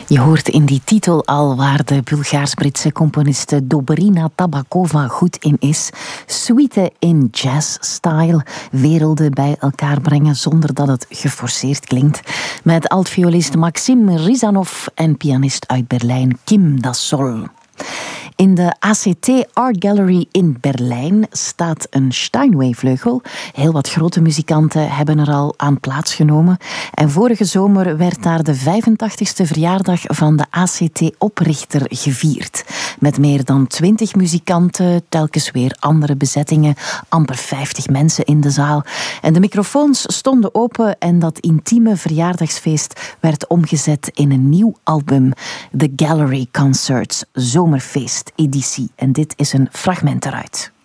Je hoort in die titel al waar de Bulgaars-Britse componiste Dobrina Tabakova goed in is. Suite in jazz-style. Werelden bij elkaar brengen zonder dat het geforceerd klinkt. Met altviolist Maxim Rizanov en pianist uit Berlijn Kim Dassol. In de ACT Art Gallery in Berlijn staat een Steinway-vleugel. Heel wat grote muzikanten hebben er al aan plaatsgenomen. En vorige zomer werd daar de 85ste verjaardag van de ACT-oprichter gevierd. Met meer dan 20 muzikanten, telkens weer andere bezettingen, amper 50 mensen in de zaal. En de microfoons stonden open en dat intieme verjaardagsfeest werd omgezet in een nieuw album. The Gallery Concerts Zomerfeest editie. En dit is een fragment eruit.